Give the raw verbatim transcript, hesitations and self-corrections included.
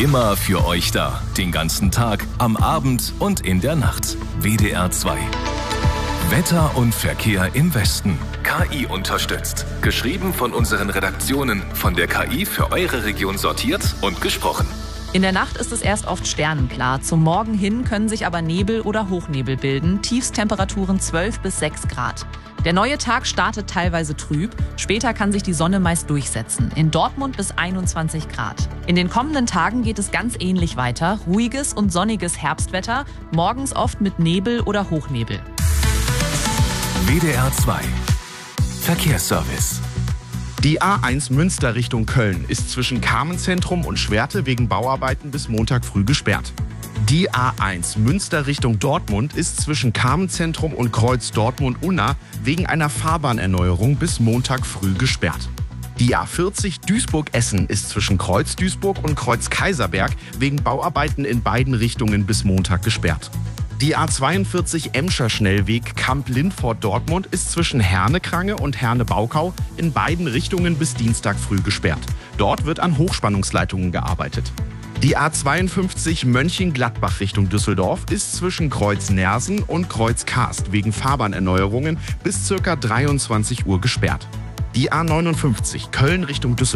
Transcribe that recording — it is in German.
Immer für euch da. Den ganzen Tag, am Abend und in der Nacht. W D R zwei. Wetter und Verkehr im Westen. K I unterstützt. Geschrieben von unseren Redaktionen. Von der K I für eure Region sortiert und gesprochen. In der Nacht ist es erst oft sternenklar. Zum Morgen hin können sich aber Nebel oder Hochnebel bilden. Tiefstemperaturen zwölf bis sechs Grad. Der neue Tag startet teilweise trüb. Später kann sich die Sonne meist durchsetzen. In Dortmund bis einundzwanzig Grad. In den kommenden Tagen geht es ganz ähnlich weiter. Ruhiges und sonniges Herbstwetter. Morgens oft mit Nebel oder Hochnebel. W D R zwei. Verkehrsservice. Die A eins Münster Richtung Köln ist zwischen Carmenzentrum und Schwerte wegen Bauarbeiten bis Montag früh gesperrt. Die A eins Münster Richtung Dortmund ist zwischen Carmenzentrum und Kreuz Dortmund-Unna wegen einer Fahrbahnerneuerung bis Montag früh gesperrt. Die A vierzig Duisburg-Essen ist zwischen Kreuz Duisburg und Kreuz Kaiserberg wegen Bauarbeiten in beiden Richtungen bis Montag gesperrt. Die A zweiundvierzig Emscher Schnellweg Kamp-Lindfort-Dortmund ist zwischen Herne-Krange und Herne-Baukau in beiden Richtungen bis Dienstag früh gesperrt. Dort wird an Hochspannungsleitungen gearbeitet. Die A zweiundfünfzig Mönchengladbach Richtung Düsseldorf ist zwischen Kreuz Nersen und Kreuz Karst wegen Fahrbahnerneuerungen bis ca. dreiundzwanzig Uhr gesperrt. Die A neunundfünfzig Köln Richtung Düsseldorf